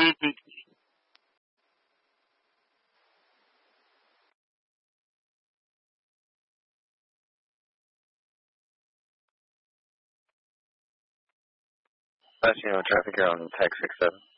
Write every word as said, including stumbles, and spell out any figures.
Last you know, traffic here on Tech six seven.